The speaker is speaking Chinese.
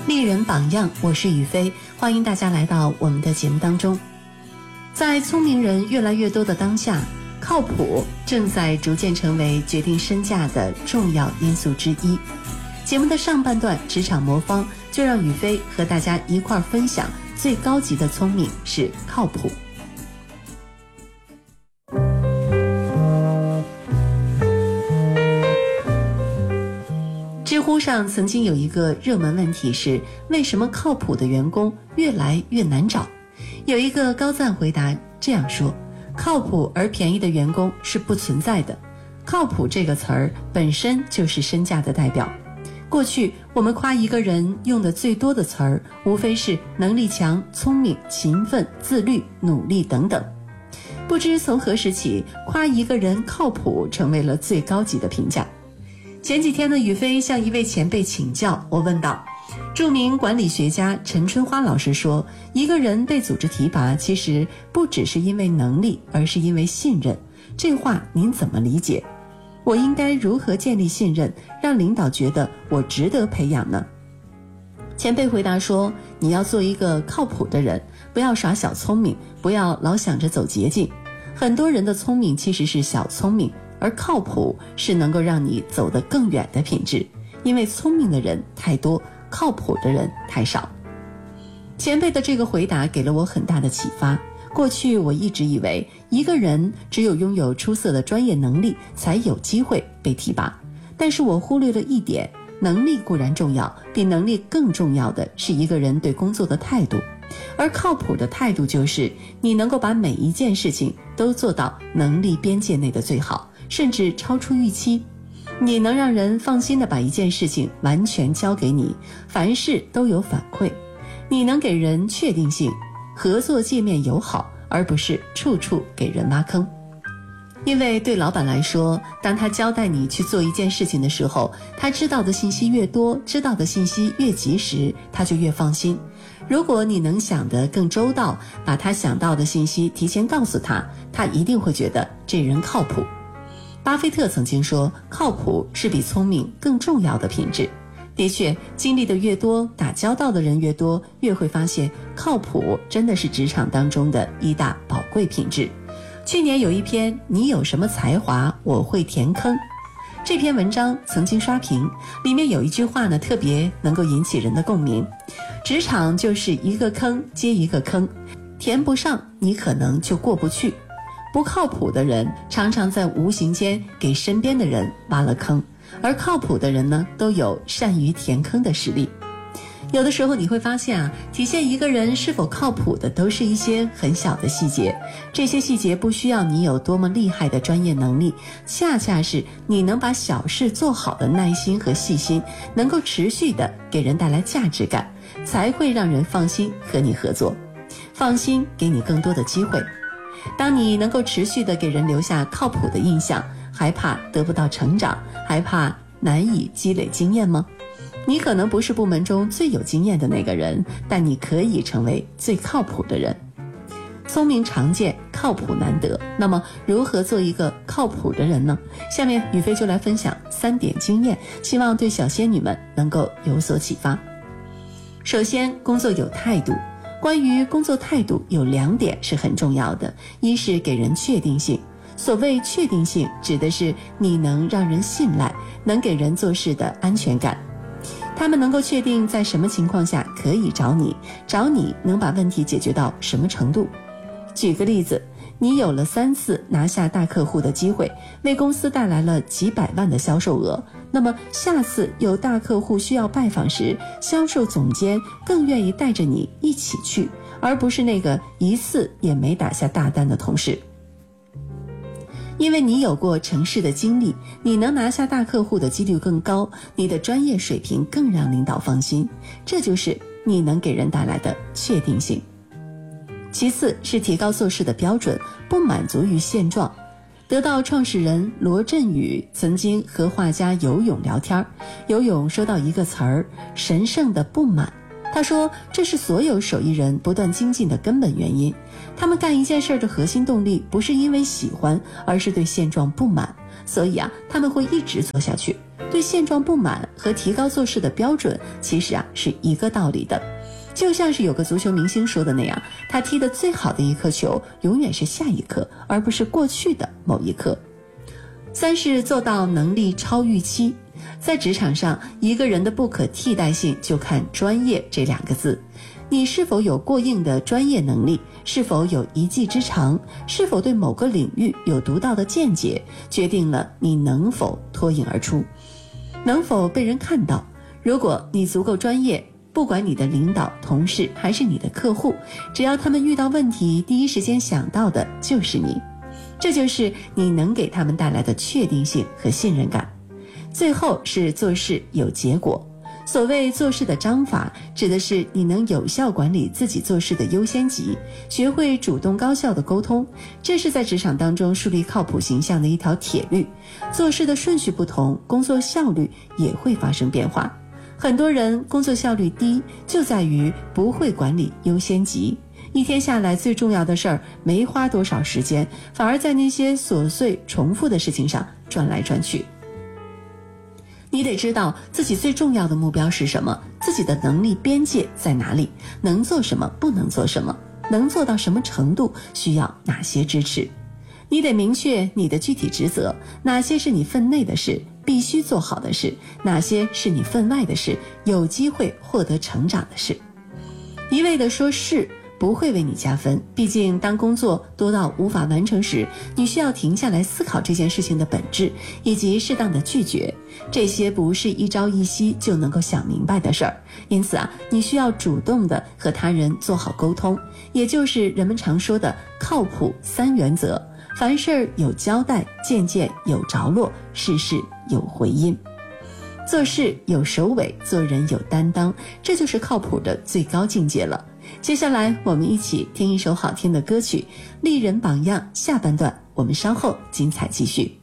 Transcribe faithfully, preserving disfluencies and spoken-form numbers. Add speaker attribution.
Speaker 1: 丽人榜样，我是雨飞，欢迎大家来到我们的节目当中。在聪明人越来越多的当下，靠谱正在逐渐成为决定身价的重要因素之一。节目的上半段职场魔方，就让雨飞和大家一块分享最高级的聪明是靠谱。知乎上曾经有一个热门问题是，为什么靠谱的员工越来越难找？有一个高赞回答这样说，靠谱而便宜的员工是不存在的。靠谱这个词儿本身就是身价的代表。过去我们夸一个人用的最多的词儿，无非是能力强、聪明、勤奋、自律、努力等等。不知从何时起，夸一个人靠谱成为了最高级的评价。前几天呢，雨飞向一位前辈请教，我问道，著名管理学家陈春花老师说，一个人被组织提拔，其实不只是因为能力，而是因为信任。这话您怎么理解？我应该如何建立信任，让领导觉得我值得培养呢？前辈回答说，你要做一个靠谱的人，不要耍小聪明，不要老想着走捷径。很多人的聪明其实是小聪明，而靠谱是能够让你走得更远的品质，因为聪明的人太多，靠谱的人太少。前辈的这个回答给了我很大的启发。过去我一直以为一个人只有拥有出色的专业能力才有机会被提拔，但是我忽略了一点，能力固然重要，比能力更重要的是一个人对工作的态度。而靠谱的态度就是你能够把每一件事情都做到能力边界内的最好，甚至超出预期。你能让人放心地把一件事情完全交给你，凡事都有反馈。你能给人确定性，合作界面友好，而不是处处给人挖坑。因为对老板来说，当他交代你去做一件事情的时候，他知道的信息越多，知道的信息越及时，他就越放心。如果你能想得更周到，把他想到的信息提前告诉他，他一定会觉得这人靠谱。巴菲特曾经说，靠谱是比聪明更重要的品质。的确，经历的越多，打交道的人越多，越会发现靠谱真的是职场当中的一大宝贵品质。去年有一篇你有什么才华我会填坑，这篇文章曾经刷屏，里面有一句话呢，特别能够引起人的共鸣。职场就是一个坑接一个坑，填不上你可能就过不去。不靠谱的人常常在无形间给身边的人挖了坑，而靠谱的人呢，都有善于填坑的实力。有的时候你会发现啊，体现一个人是否靠谱的都是一些很小的细节，这些细节不需要你有多么厉害的专业能力，恰恰是你能把小事做好的耐心和细心，能够持续的给人带来价值感，才会让人放心和你合作，放心给你更多的机会。当你能够持续的给人留下靠谱的印象，还怕得不到成长，还怕难以积累经验吗？你可能不是部门中最有经验的那个人，但你可以成为最靠谱的人。聪明常见，靠谱难得。那么如何做一个靠谱的人呢？下面雨飞就来分享三点经验，希望对小仙女们能够有所启发。首先，工作有态度。关于工作态度有两点是很重要的，一是给人确定性。所谓确定性，指的是你能让人信赖，能给人做事的安全感。他们能够确定在什么情况下可以找你，找你能把问题解决到什么程度。举个例子，你有了三次拿下大客户的机会，为公司带来了几百万的销售额，那么下次有大客户需要拜访时，销售总监更愿意带着你一起去，而不是那个一次也没打下大单的同事。因为你有过成事的经历，你能拿下大客户的几率更高，你的专业水平更让领导放心，这就是你能给人带来的确定性。其次是提高做事的标准，不满足于现状。得到创始人罗振宇曾经和画家游泳聊天，游泳说到一个词儿，神圣的不满。 他说，这是所有手艺人不断精进的根本原因。他们干一件事的核心动力不是因为喜欢，而是对现状不满，所以啊，他们会一直做下去。对现状不满和提高做事的标准其实啊是一个道理的。就像是有个足球明星说的那样，他踢得最好的一颗球永远是下一颗，而不是过去的某一颗。三是做到能力超预期。在职场上，一个人的不可替代性就看专业这两个字。你是否有过硬的专业能力，是否有一技之长，是否对某个领域有独到的见解，决定了你能否脱颖而出，能否被人看到。如果你足够专业，不管你的领导、同事还是你的客户，只要他们遇到问题，第一时间想到的就是你。这就是你能给他们带来的确定性和信任感。最后是做事有结果。所谓做事的章法，指的是你能有效管理自己做事的优先级，学会主动高效的沟通，这是在职场当中树立靠谱形象的一条铁律。做事的顺序不同，工作效率也会发生变化。很多人工作效率低，就在于不会管理优先级。一天下来，最重要的事儿没花多少时间，反而在那些琐碎重复的事情上转来转去。你得知道自己最重要的目标是什么，自己的能力边界在哪里，能做什么，不能做什么，能做到什么程度，需要哪些支持。你得明确你的具体职责，哪些是你分内的事，必须做好的事，哪些是你分外的事，有机会获得成长的事。一味地说是不会为你加分，毕竟当工作多到无法完成时，你需要停下来思考这件事情的本质，以及适当的拒绝。这些不是一朝一夕就能够想明白的事儿，因此啊，你需要主动的和他人做好沟通，也就是人们常说的靠谱三原则：凡事有交代，件件有着落，事事有回音。做事有首尾，做人有担当，这就是靠谱的最高境界了。接下来我们一起听一首好听的歌曲，立人榜样下半段，我们稍后精彩继续。